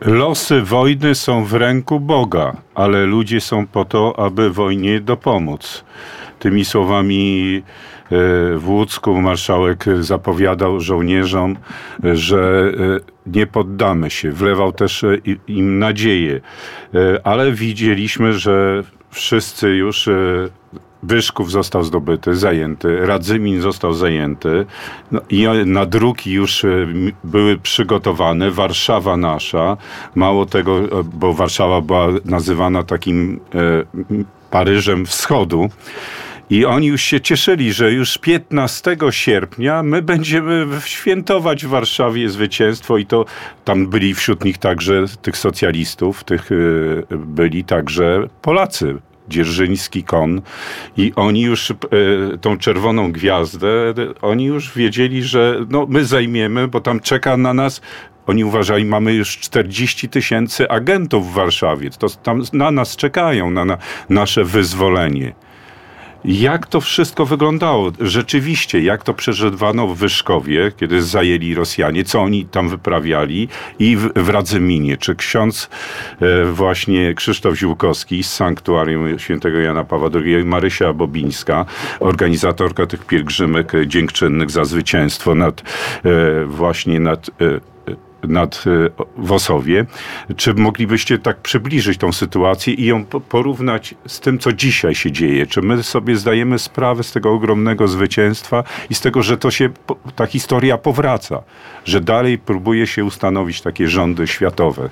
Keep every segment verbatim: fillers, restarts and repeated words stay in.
Losy wojny są w ręku Boga, ale ludzie są po to, aby wojnie dopomóc. Tymi słowami w Łódzku marszałek zapowiadał żołnierzom, że nie poddamy się. Wlewał też im nadzieję. Ale widzieliśmy, że wszyscy już... Wyszków został zdobyty, zajęty, Radzymin został zajęty, no i na druki już były przygotowane, Warszawa nasza, mało tego, bo Warszawa była nazywana takim e, Paryżem Wschodu. I oni już się cieszyli, że już piętnastego sierpnia my będziemy świętować w Warszawie zwycięstwo i to tam byli wśród nich także tych socjalistów, tych e, byli także Polacy. Dzierżyński, Kon i oni już e, tą czerwoną gwiazdę, oni już wiedzieli, że no, my zajmiemy, bo tam czeka na nas, oni uważali, mamy już czterdzieści tysięcy agentów w Warszawie, to tam na nas czekają, na, na nasze wyzwolenie. Jak to wszystko wyglądało? Rzeczywiście, jak to przeżywano w Wyszkowie, kiedy zajęli Rosjanie, co oni tam wyprawiali i w, w Radzyminie. Czy ksiądz e, właśnie Krzysztof Ziółkowski z Sanktuarium Świętego Jana Pawła drugiego i Marysia Bobińska, organizatorka tych pielgrzymek dziękczynnych za zwycięstwo nad e, właśnie nad e, nad w Osowie. Czy moglibyście tak przybliżyć tą sytuację i ją porównać z tym, co dzisiaj się dzieje? Czy my sobie zdajemy sprawę z tego ogromnego zwycięstwa i z tego, że to się, ta historia powraca, że dalej próbuje się ustanowić takie rządy światowe?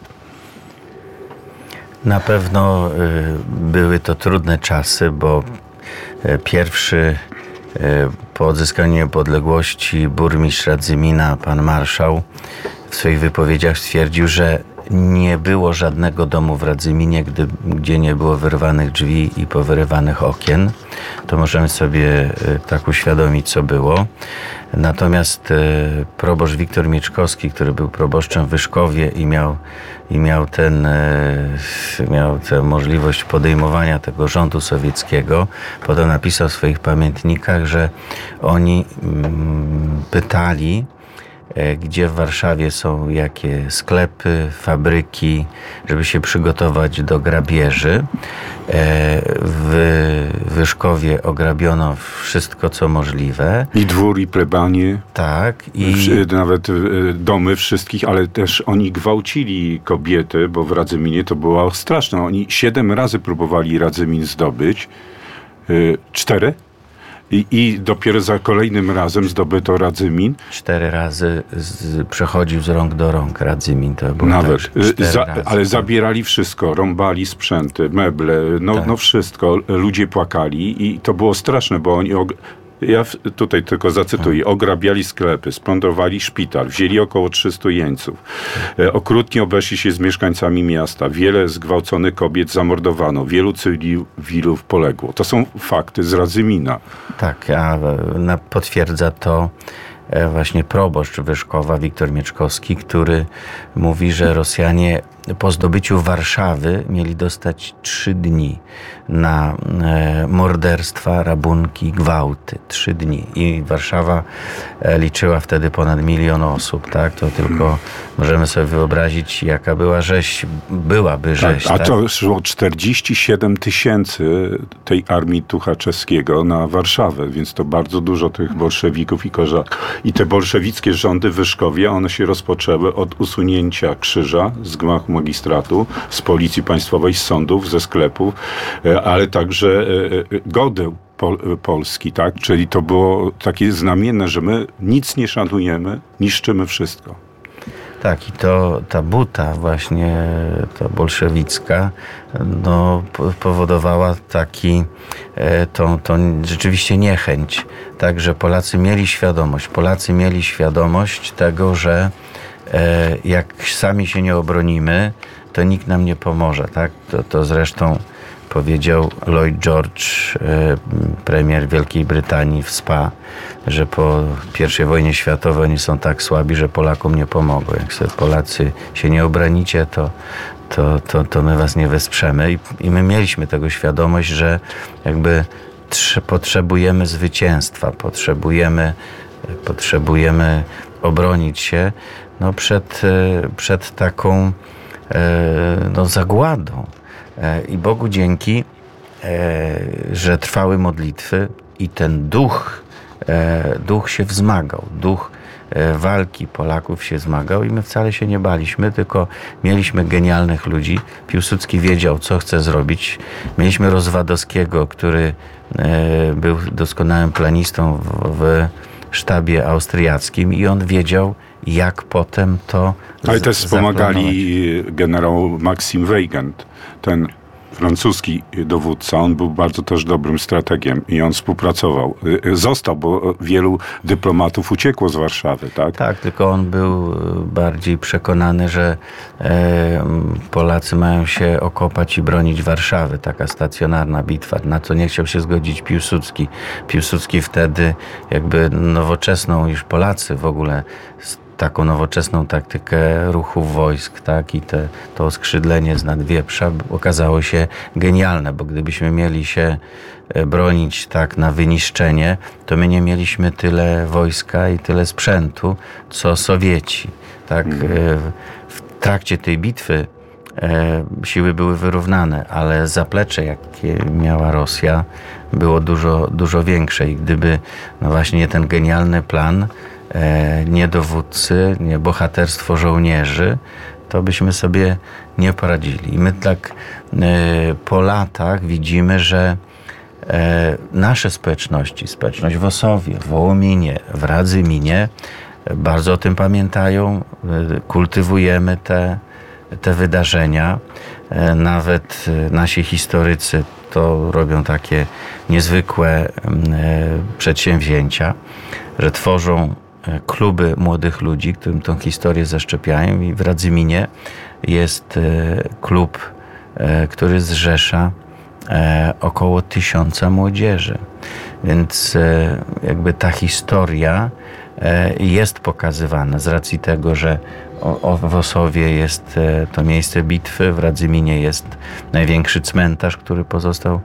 Na pewno y, były to trudne czasy, bo y, pierwszy y, po odzyskaniu niepodległości burmistrz Radzymina, pan marszał, w swoich wypowiedziach stwierdził, że nie było żadnego domu w Radzyminie, gdy, gdzie nie było wyrwanych drzwi i powyrywanych okien. To możemy sobie tak uświadomić, co było. Natomiast proboszcz Wiktor Mieczkowski, który był proboszczem w Wyszkowie i miał, i miał, ten, miał tę możliwość podejmowania tego rządu sowieckiego, potem napisał w swoich pamiętnikach, że oni mm, pytali, gdzie w Warszawie są jakie sklepy, fabryki, żeby się przygotować do grabieży. W Wyszkowie ograbiono wszystko, co możliwe. I dwór, i plebanie. Tak. I nawet domy wszystkich, ale też oni gwałcili kobiety, bo w Radzyminie to było straszne. Oni siedem razy próbowali Radzymin zdobyć. Cztery? I, I dopiero za kolejnym razem zdobyto Radzymin. Cztery razy z, przechodził z rąk do rąk Radzymin. To było Nawet. Tak, za, razy, ale tak. Zabierali wszystko. Rąbali sprzęty, meble, no, tak. no wszystko. Ludzie płakali i to było straszne, bo oni... Og- Ja tutaj tylko zacytuję. Ograbiali sklepy, splądrowali szpital, wzięli około trzystu jeńców. Okrutnie obeszli się z mieszkańcami miasta. Wiele zgwałconych kobiet zamordowano. Wielu cywilów poległo. To są fakty z Radzymina. Tak, a na, potwierdza to właśnie proboszcz Wyszkowa, Wiktor Mieczkowski, który mówi, że Rosjanie po zdobyciu Warszawy mieli dostać trzy dni na e, morderstwa, rabunki, gwałty. Trzy dni. I Warszawa e, liczyła wtedy ponad milion osób, tak? To tylko możemy sobie wyobrazić, jaka była rzeź, byłaby rzeź. Tak, a tak? to szło czterdzieści siedem tysięcy tej armii Tuchaczewskiego na Warszawę, więc to bardzo dużo tych bolszewików i korzaków. I te bolszewickie rządy w Wyszkowie, one się rozpoczęły od usunięcia krzyża z gmachu magistratu, z policji państwowej, z sądów, ze sklepów, ale także godeł Pol- Polski, tak? Czyli to było takie znamienne, że my nic nie szanujemy, niszczymy wszystko. Tak, i to ta buta właśnie, ta bolszewicka, no, powodowała taki, tą, tą rzeczywiście niechęć. Tak, że Polacy mieli świadomość, Polacy mieli świadomość tego, że e, jak sami się nie obronimy, to nikt nam nie pomoże, tak? To, to zresztą powiedział Lloyd George, e, premier Wielkiej Brytanii w S P A, że po pierwszej wojnie światowej oni są tak słabi, że Polakom nie pomogą. Jak sobie Polacy się nie obronicie, to, to, to, to my was nie wesprzemy. I, I my mieliśmy tego świadomość, że jakby trze- potrzebujemy zwycięstwa, potrzebujemy, potrzebujemy obronić się no, przed, przed taką no, zagładą. I Bogu dzięki, że trwały modlitwy i ten duch, duch się wzmagał, duch walki Polaków się zmagał i my wcale się nie baliśmy, tylko mieliśmy genialnych ludzi. Piłsudski wiedział, co chce zrobić. Mieliśmy Rozwadowskiego, który był doskonałym planistą w, w sztabie austriackim i on wiedział, jak potem to Ale też wspomagali generał Maxim Weygand, ten francuski dowódca. On był bardzo też dobrym strategiem i on współpracował. Został, bo wielu dyplomatów uciekło z Warszawy, tak? Tak, tylko on był bardziej przekonany, że e, Polacy mają się okopać i bronić Warszawy. Taka stacjonarna bitwa, na co nie chciał się zgodzić Piłsudski. Piłsudski wtedy jakby nowoczesną, już Polacy w ogóle taką nowoczesną taktykę ruchów wojsk, tak, i te, to oskrzydlenie z Nadwieprza okazało się genialne, bo gdybyśmy mieli się bronić tak na wyniszczenie, to my nie mieliśmy tyle wojska i tyle sprzętu, co Sowieci. Tak. W trakcie tej bitwy siły były wyrównane, ale zaplecze, jakie miała Rosja, było dużo, dużo większe i gdyby no właśnie ten genialny plan, nie dowódcy, nie bohaterstwo żołnierzy, to byśmy sobie nie poradzili. I my tak po latach widzimy, że nasze społeczności, społeczność w Osowie, w Wołominie, w Radzyminie bardzo o tym pamiętają, kultywujemy te, te wydarzenia. Nawet nasi historycy to robią takie niezwykłe przedsięwzięcia, że tworzą kluby młodych ludzi, którym tą historię zaszczepiają i w Radzyminie jest klub, który zrzesza około tysiąca młodzieży. Więc jakby ta historia jest pokazywana z racji tego, że w Osowie jest to miejsce bitwy, w Radzyminie jest największy cmentarz, który pozostał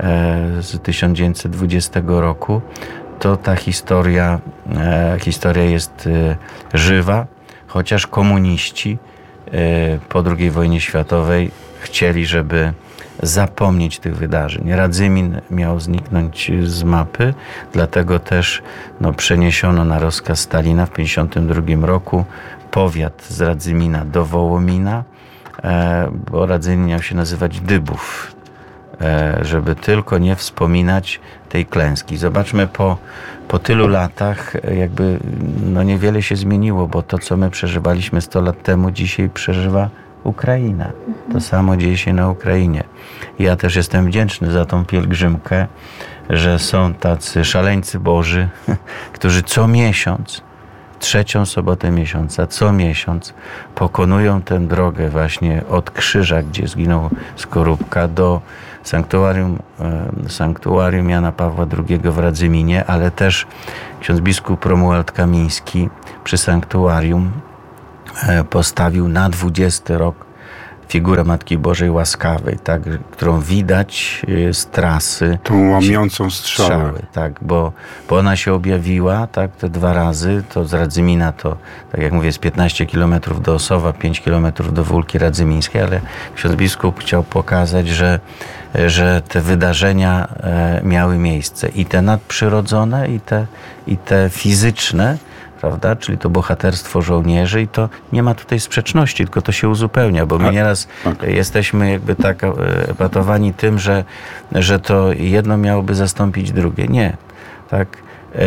z tysiąc dziewięćset dwudziestego roku. To ta historia, e, historia jest e, żywa, chociaż komuniści e, po drugiej wojnie światowej chcieli, żeby zapomnieć tych wydarzeń. Radzymin miał zniknąć z mapy, dlatego też no, przeniesiono na rozkaz Stalina w tysiąc dziewięćset pięćdziesiątym drugim roku powiat z Radzymina do Wołomina, e, bo Radzymin miał się nazywać Dybów, e, żeby tylko nie wspominać tej klęski. Zobaczmy, po, po tylu latach jakby no niewiele się zmieniło, bo to, co my przeżywaliśmy sto lat temu, dzisiaj przeżywa Ukraina. To samo dzieje się na Ukrainie. Ja też jestem wdzięczny za tą pielgrzymkę, że są tacy szaleńcy Boży, którzy co miesiąc, trzecią sobotę miesiąca, co miesiąc pokonują tę drogę właśnie od krzyża, gdzie zginął Skorupka, do sanktuarium, sanktuarium Jana Pawła drugiego w Radzyminie, ale też ksiądz biskup Romuald Kamiński przy sanktuarium postawił na dwudziesty rok figurę Matki Bożej Łaskawej, tak, którą widać z trasy. Tą łamiącą strzałę. strzały, tak, bo, bo ona się objawiła, tak, te dwa razy, to z Radzymina to, tak jak mówię, jest piętnaście kilometrów do Osowa, pięć kilometrów do Wólki Radzymińskiej, ale ksiądz biskup chciał pokazać, że, że te wydarzenia miały miejsce i te nadprzyrodzone, i te, i te fizyczne, prawda? Czyli to bohaterstwo żołnierzy i to nie ma tutaj sprzeczności, tylko to się uzupełnia, bo my nieraz tak. jesteśmy jakby tak epatowani tym, że, że to jedno miałoby zastąpić drugie. Nie. Tak? E,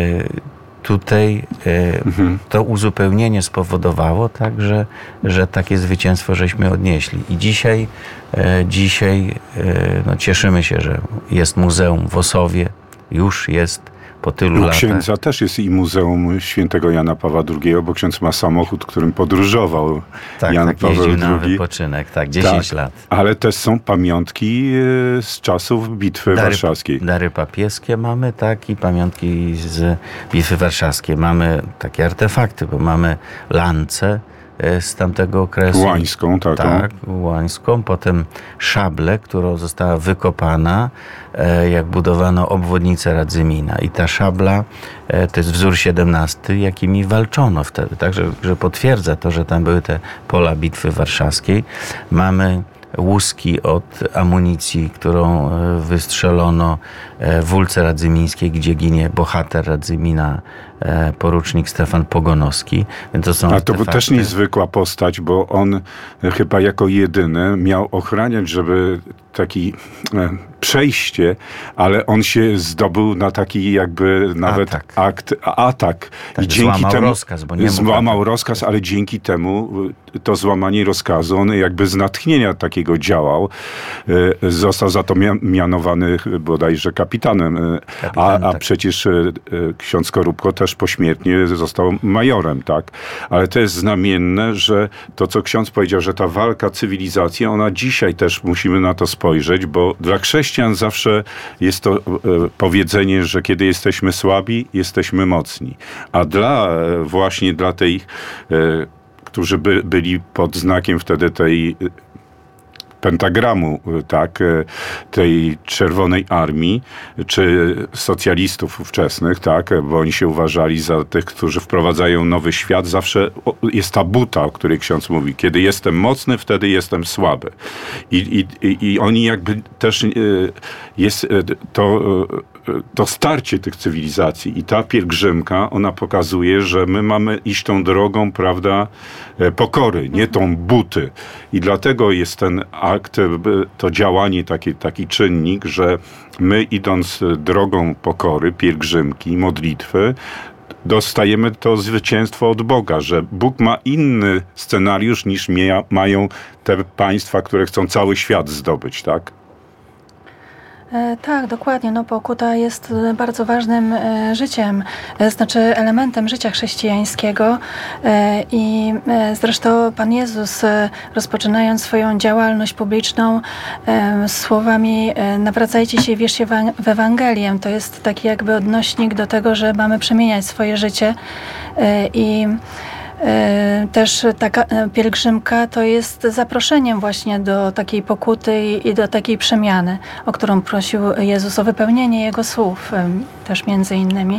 tutaj e, mhm. to uzupełnienie spowodowało tak, że, że takie zwycięstwo żeśmy odnieśli. I dzisiaj, e, dzisiaj e, no cieszymy się, że jest muzeum w Osowie, już jest po tylu latach. U księdza też jest i Muzeum Świętego Jana Pawła drugiego, bo ksiądz ma samochód, którym podróżował tak, Jan tak, Paweł jeździł drugi. na wypoczynek, tak, dziesięć tak, lat. Ale też są pamiątki z czasów Bitwy dary, Warszawskiej. Dary papieskie mamy, tak, i pamiątki z Bitwy Warszawskiej. Mamy takie artefakty, bo mamy lance z tamtego okresu. Łańską, taką. Tak, łańską. Potem szablę, która została wykopana, jak budowano obwodnicę Radzymina. I ta szabla to jest wzór siedemnasty, jakimi walczono wtedy. Także że potwierdza to, że tam były te pola bitwy warszawskiej. Mamy łuski od amunicji, którą wystrzelono w Ulce Radzymińskiej, gdzie ginie bohater Radzymina, porucznik Stefan Pogonowski. Więc to są A to był też niezwykła postać, bo on chyba jako jedyny miał ochraniać, żeby taki e, przejście, ale on się zdobył na taki jakby nawet atak. akt, atak. Tak, I dzięki złamał temu rozkaz, bo nie złamał mógł rozkaz, ale dzięki temu to złamanie rozkazu, on jakby z natchnienia takiego działał. E, został za to mia- mianowany bodajże kapitanem. E, Kapitan, a, a tak. przecież e, ksiądz Skorupko też pośmiertnie został majorem, tak? Ale to jest znamienne, że to, co ksiądz powiedział, że ta walka cywilizacji, ona dzisiaj też musimy na to spojrzeć, bo dla chrześcijan zawsze jest to e, powiedzenie, że kiedy jesteśmy słabi, jesteśmy mocni. A dla e, właśnie dla tej, e, którzy by, byli pod znakiem wtedy tej pentagramu, tak, tej Czerwonej Armii, czy socjalistów ówczesnych, tak, bo oni się uważali za tych, którzy wprowadzają nowy świat. Zawsze jest ta buta, o której ksiądz mówi. Kiedy jestem mocny, wtedy jestem słaby. I, i, i oni jakby też jest to, to starcie tych cywilizacji i ta pielgrzymka, ona pokazuje, że my mamy iść tą drogą, prawda, pokory, nie tą buty. I dlatego jest ten akt, to działanie, taki, taki czynnik, że my idąc drogą pokory, pielgrzymki, modlitwy, dostajemy to zwycięstwo od Boga, że Bóg ma inny scenariusz niż mia, mają te państwa, które chcą cały świat zdobyć, tak? E, tak, dokładnie. No, pokuta jest bardzo ważnym e, życiem, e, znaczy elementem życia chrześcijańskiego e, i e, zresztą Pan Jezus, e, rozpoczynając swoją działalność publiczną e, słowami e, nawracajcie się i wierzcie w Ewangelię, to jest taki jakby odnośnik do tego, że mamy przemieniać swoje życie e, i też taka pielgrzymka to jest zaproszeniem właśnie do takiej pokuty i do takiej przemiany, o którą prosił Jezus, o wypełnienie Jego słów też między innymi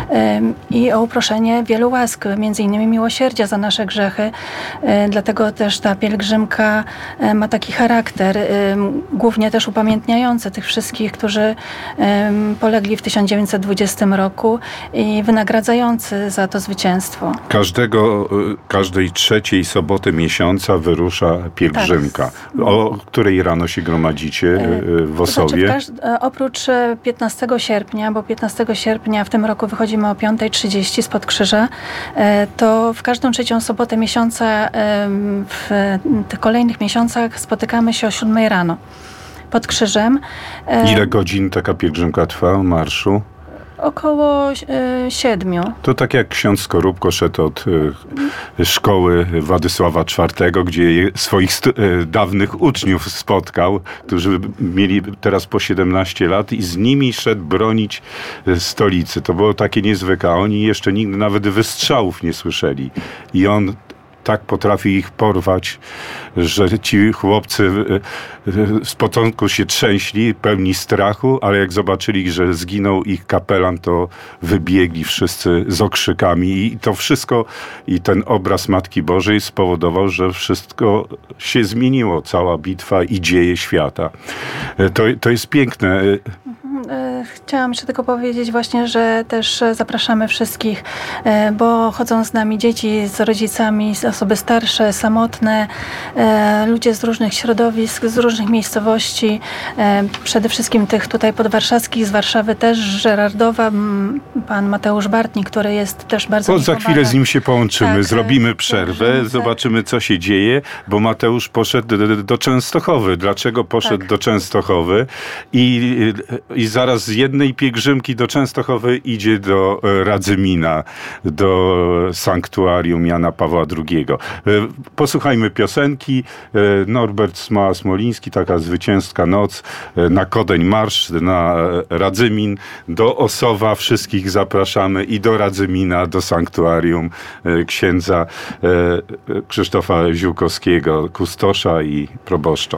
i o uproszenie wielu łask, między innymi miłosierdzia za nasze grzechy. Dlatego też ta pielgrzymka ma taki charakter, głównie też upamiętniający tych wszystkich, którzy polegli w tysiąc dziewięćset dwudziestym roku i wynagradzający za to zwycięstwo. Każdego Każdej trzeciej soboty miesiąca wyrusza pielgrzymka. Tak. O której rano się gromadzicie w Osowie? To znaczy, każ- oprócz piętnastego sierpnia, bo piętnastego sierpnia w tym roku wychodzimy o piąta trzydzieści spod krzyża, to w każdą trzecią sobotę miesiąca w tych kolejnych miesiącach spotykamy się o siódmej rano pod krzyżem. Ile godzin taka pielgrzymka trwa, marszu? Około y, siedmiu. To tak jak ksiądz Skorupko szedł od y, szkoły Władysława czwartego, gdzie je, swoich stu, y, dawnych uczniów spotkał, którzy mieli teraz po siedemnaście lat i z nimi szedł bronić y, stolicy. To było takie niezwykłe. A oni jeszcze nigdy nawet wystrzałów nie słyszeli. I on tak potrafi ich porwać, że ci chłopcy z początku się trzęśli, pełni strachu, ale jak zobaczyli, że zginął ich kapelan, to wybiegli wszyscy z okrzykami i to wszystko, i ten obraz Matki Bożej spowodował, że wszystko się zmieniło, cała bitwa i dzieje świata. To, to jest piękne. Chciałam jeszcze tylko powiedzieć właśnie, że też zapraszamy wszystkich, bo chodzą z nami dzieci z rodzicami, osoby starsze, samotne, ludzie z różnych środowisk, z różnych miejscowości, przede wszystkim tych tutaj podwarszawskich, z Warszawy też, Żerardowa, pan Mateusz Bartnik, który jest też bardzo... Bo za chwilę z nim się połączymy, tak, zrobimy przerwę, tak. Zobaczymy, co się dzieje, bo Mateusz poszedł do Częstochowy. Dlaczego poszedł tak. do Częstochowy? I, i zaraz jednej pielgrzymki do Częstochowy idzie do Radzymina, do sanktuarium Jana Pawła drugiego. Posłuchajmy piosenki. Norbert Smoła-Smoliński, taka zwycięska noc, na Kodeń marsz, na Radzymin, do Osowa wszystkich zapraszamy i do Radzymina, do sanktuarium księdza Krzysztofa Ziółkowskiego, kustosza i proboszcza.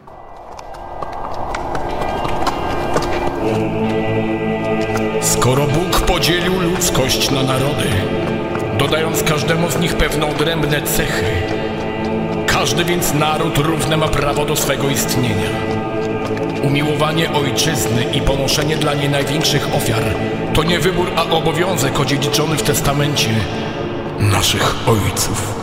Skoro Bóg podzielił ludzkość na narody, dodając każdemu z nich pewne odrębne cechy, każdy więc naród równe ma prawo do swego istnienia. Umiłowanie ojczyzny i ponoszenie dla niej największych ofiar to nie wybór, a obowiązek odziedziczony w testamencie naszych ojców.